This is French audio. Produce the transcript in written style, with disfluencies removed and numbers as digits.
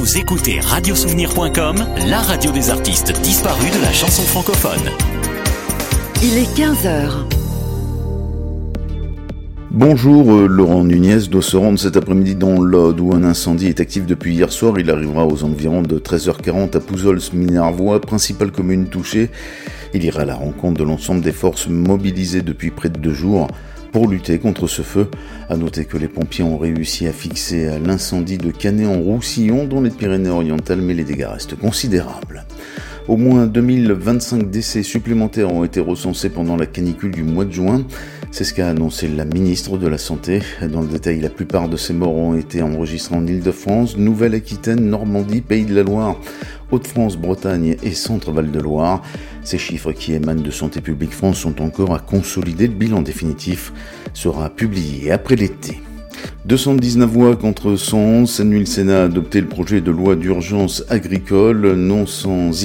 Vous écoutez radiosouvenir.com, la radio des artistes disparus de la chanson francophone. Il est 15h. Bonjour, Laurent Nunez doit se rendre cet après-midi dans l'Aude où un incendie est actif depuis hier soir. Il arrivera aux environs de 13h40 à Pouzols-Minervois, principale commune touchée. Il ira à la rencontre de l'ensemble des forces mobilisées depuis près de 2 jours pour lutter contre ce feu. À noter que les pompiers ont réussi à fixer l'incendie de Canet-en-Roussillon dans les Pyrénées-Orientales, mais les dégâts restent considérables. Au moins 2025 décès supplémentaires ont été recensés pendant la canicule du mois de juin. C'est ce qu'a annoncé la ministre de la Santé. Dans le détail, la plupart de ces morts ont été enregistrés en Île-de-France, Nouvelle-Aquitaine, Normandie, Pays de la Loire, Hauts-de-France, Bretagne et Centre-Val de Loire. Ces chiffres qui émanent de Santé publique France sont encore à consolider. Le bilan définitif sera publié après l'été. 219 voix contre 111. Cette nuit, le Sénat a adopté le projet de loi d'urgence agricole, non sans